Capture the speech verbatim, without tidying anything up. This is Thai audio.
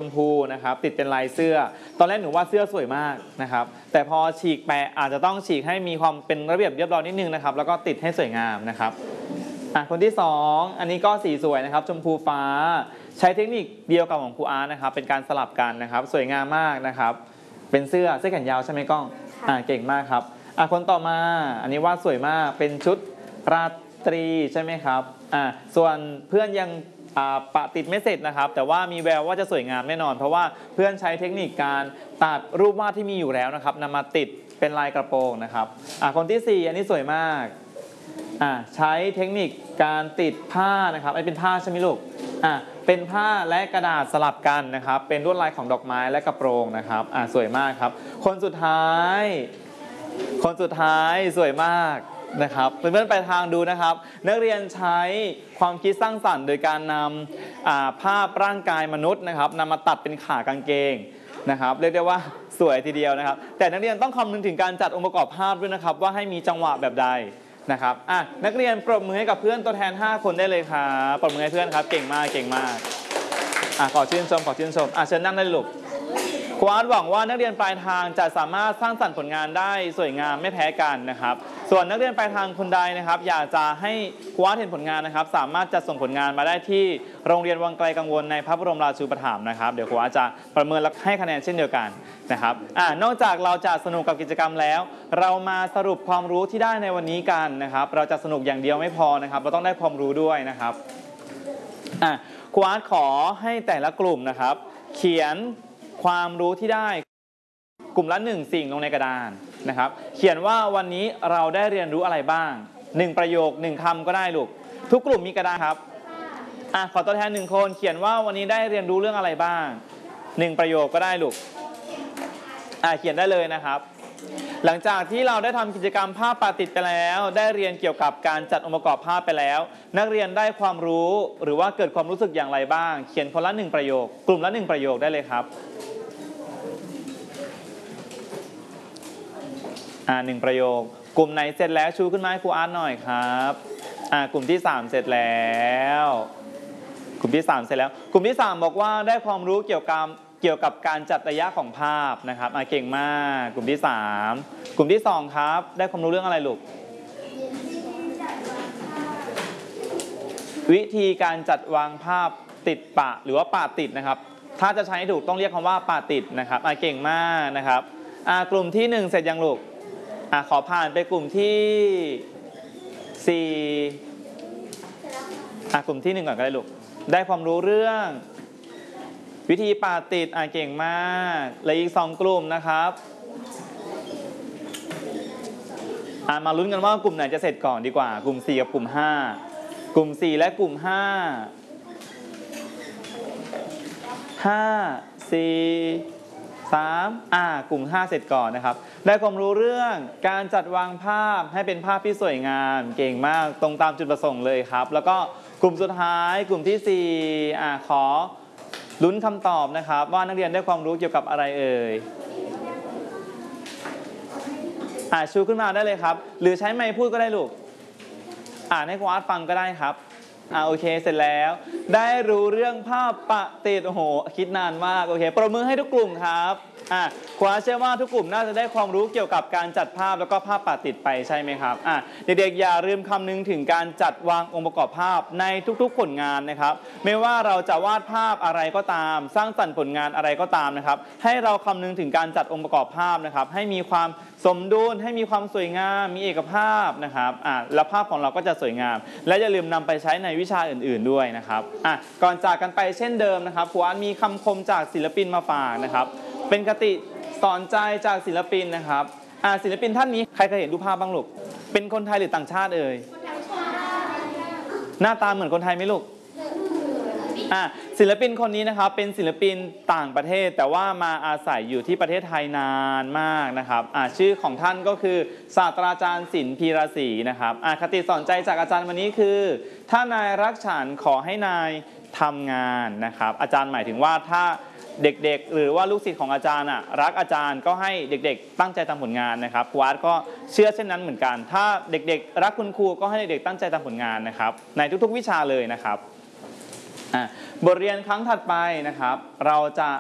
พูนะครับติดเป็นลายเสื้อตอนแรกหนูว่าเสื้อสวยมากนะครับแต่พอฉีกแปะอาจจะต้องฉีกให้มีความเป็นระเบียบเรียบร้อยนิดนึงนะครับแล้วก็ติดให้สวยงามนะครับอ่ะคนที่สองอันนี้ก็สีสวยนะครับชมพูฟ้าใช้เทคนิคเดียวกับของครูอาร์ตนะครับเป็นการสลับกันนะครับสวยงามมากนะครับเป็นเสื้อเสื้อแขนยาวใช่ไหมก้องอ่ะเก่งมากครับอ่ะคนต่อมาอันนี้วาดสวยมากเป็นชุดราตรีใช่ไหมครับอ่ะส่วนเพื่อนยังปะติดไม่เสร็จนะครับแต่ว่ามีแววว่าจะสวยงามแน่นอนเพราะว่าเพื่อนใช้เทคนิคการตัดรูปวาดที่มีอยู่แล้วนะครับนำมาติดเป็นลายกระโปรงนะครับอ่ะคนที่สี่อันนี้สวยมากอ่ะใช้เทคนิคการติดผ้านะครับไอ้เป็นผ้าใช่ไหมลูกอ่ะเป็นผ้าและกระดาษสลับกันนะครับเป็นลวดลายของดอกไม้และกระโปรงนะครับอ่ะสวยมากครับคนสุดท้ายคนสุดท้ายสวยมากนะครับเพื่อนๆไปทางดูนะครับนักเรียนใช้ความคิดสร้างสรรค์โดยการนำภาพร่างกายมนุษย์นะครับนำมาตัดเป็นขากางเกงนะครับเรียกได้ว่าสวยทีเดียวนะครับแต่นักเรียนต้องคำนึงถึงการจัดองค์ประกอบภาพด้วยนะครับว่าให้มีจังหวะแบบใดนะครับอ่ะนักเรียนปรบมือให้กับเพื่อนตัวแทนห้าคนได้เลยครับปรบมือให้เพื่อนครับเก่งมากเก่งมากอ่ะขอชื่นชมขอชื่นชมอ่ะเชิญนั่งได้ลูกครูอาร์ตหวังว่านักเรียนปลายทางจะสามารถสร้างสรรค์ผลงานได้สวยงามไม่แพ้กันนะครับส่วนนักเรียนปลายทางคนใดนะครับอยากจะให้ครูอาร์ตเห็นผลงานนะครับสามารถจะส่งผลงานมาได้ที่โรงเรียนวังไกลกังวลในพระบรมราชูปถัมภ์นะครับเดี๋ยวครูอาร์ตจะประเมินและให้คะแนนเช่นเดียวกันนะครับอ่านอกจากเราจะสนุกกับกิจกรรมแล้วเรามาสรุปความรู้ที่ได้ในวันนี้กันนะครับเราจะสนุกอย่างเดียวไม่พอนะครับเราต้องได้ความรู้ด้วยนะครับอ่ะครูอาร์ตขอให้แต่ละกลุ่มนะครับเขียนความรู้ที่ได้กลุ่มละหนึ่งสิ่งลงในกระดานนะครับเขียนว่าวันนี้เราได้เรียนรู้อะไรบ้างหนึ่งประโยคหนึ่งคำก็ได้ลูกทุกกลุ่มมีกระดานครับอ่ะขอตัวแทนหนึ่งคนเขียนว่าวันนี้ได้เรียนรู้เรื่องอะไรบ้างหนึ่งประโยคก็ได้ลูกอ่ะเขียนได้เลยนะครับหลังจากที่เราได้ทำกิจกรรมภาพปาติดไปแล้วได้เรียนเกี่ยวกับการจัดองค์ประกอบภาพไปแล้วนักเรียนได้ความรู้หรือว่าเกิดความรู้สึกอย่างไรบ้างเขียนคนละหนึ่งประโยคกลุ่มละหนึ่งประโยคได้เลยครับอ่าหนึ่งประโยคกลุ่มไหนเสร็จแล้วชูขึ้นมาให้ครูอาร์ตหน่อยครับอ่ากลุ่มที่สามเสร็จแล้วกลุ่มที่สามเสร็จแล้วกลุ่มที่สามบอกว่าได้ความรู้เกี่ยวกับเกี่ยวกับการจัดระยะของภาพนะครับอ่าเก่งมากกลุ่มที่สามกลุ่มที่สองครับได้ความรู้เรื่องอะไรลูกวิธีการจัดวางภาพติดปะหรือว่าปะติดนะครับถ้าจะใช้ให้ถูกต้องเรียกคำว่าปะติดนะครับอ่าเก่งมากนะครับอ่ากลุ่มที่หนึ่งเสร็จยังลูกอ่ะขอผ่านไปกลุ่มที่สี่อ่ะกลุ่มที่หนึ่งก่อนก็ได้ลูกได้ความรู้เรื่องวิธีปาดติดอ่ะเก่งมากและอีกสองกลุ่มนะครับอ่ะมาลุ้นกันว่ากลุ่มไหนจะเสร็จก่อนดีกว่ากลุ่มสี่กับกลุ่มห้ากลุ่มสี่และกลุ่มห้าห้าสี่สามอ่ากลุ่มห้าเสร็จก่อนนะครับได้ความรู้เรื่องการจัดวางภาพให้เป็นภาพที่สวยงามเก่งมากตรงตามจุดประสงค์เลยครับแล้วก็กลุ่มสุดท้ายกลุ่มที่สี่อ่าขอลุ้นคำตอบนะครับว่านักเรียนได้ความรู้เกี่ยวกับอะไรเอ่ยอ่าชูขึ้นมาได้เลยครับหรือใช้ไมค์พูดก็ได้ลูกอ่านให้ครูอาร์ตฟังก็ได้ครับอ่าโอเคเสร็จแล้วได้รู้เรื่องภาพปะติดโอ้โหคิดนานมากโอเคปรบมือให้ทุกกลุ่มครับอ่ะครูอาร์ตเชื่อว่าทุกกลุ่มน่าจะได้ความรู้เกี่ยวกับการจัดภาพแล้วก็ภาพปะติดไปใช่ไหมครับอ่ะเด็กๆอย่าลืมคำนึงถึงการจัดวางองค์ประกอบภาพในทุกๆผลงานนะครับไม่ว่าเราจะวาดภาพอะไรก็ตามสร้างสรรค์ผลงานอะไรก็ตามนะครับให้เราคำนึงถึงการจัดองค์ประกอบภาพนะครับให้มีความสมดุลให้มีความสวยงามมีเอกภาพนะครับอ่ะแล้วภาพของเราก็จะสวยงามและอย่าลืมนำไปใช้ในวิชาอื่นๆด้วยนะครับอ่ะก่อนจากกันไปเช่นเดิมนะครับครูอาร์ตมีคำคมจากศิลปินมาฝากนะครับเป็นคติสอนใจจากศิลปินนะครับอ่ะศิลปินท่านนี้ใครเคยเห็นรูปภาพบ้างลูกเป็นคนไทยหรือต่างชาติเอ่ยหน้าตาเหมือนคนไทยไหมลูกอ่ะศิลปินคนนี้นะครับเป็นศิลปินต่างประเทศแต่ว่ามาอาศัยอยู่ที่ประเทศไทยนานมากนะครับอ่ะชื่อของท่านก็คือศาสตราจารย์ศิลป์พีระศรีนะครับอ่ะคติสอนใจจากอาจารย์วันนี้คือถ้านายรักฉันขอให้นายทำงานนะครับอาจารย์หมายถึงว่าถ้าเด็กๆหรือว่าลูกศิษย์ของอาจารย์อ่ะรักอาจารย์ก็ให้เด็กๆตั้งใจทำผลงานนะครับครูอาร์ตก็เชื่อเช่นนั้นเหมือนกันถ้าเด็กๆรักคุณครูก็ให้เด็กๆตั้งใจทำผลงานนะครับในทุกๆวิชาเลยนะครับบทเรียนครั้งถัดไปนะครับเราจะ